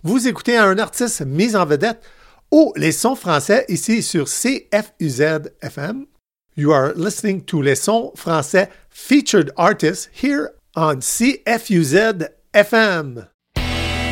Vous écoutez un artiste mis en vedette Les Sons français ici sur CFUZ FM. You are listening to Les Sons français featured artists here on CFUZ FM.